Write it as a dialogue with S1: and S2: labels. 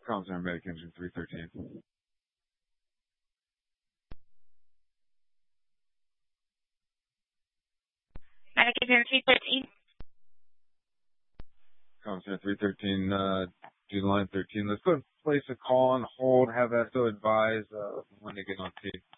S1: Comms Center Medic Engine 313.
S2: Medic Engine 313.
S1: Comms Center 313, do line 13. Let's go and place a call on hold. Have SO advise when they get on scene.